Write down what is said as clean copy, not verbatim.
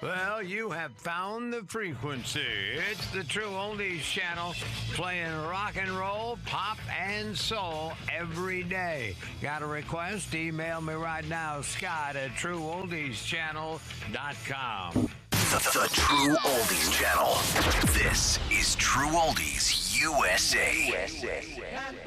Well, you have found the frequency. It's the True Oldies channel, playing rock and roll, pop, and soul every day. Got a request? Email me right now, Scott at TrueOldiesChannel.com. The True Oldies Channel. This is True Oldies USA.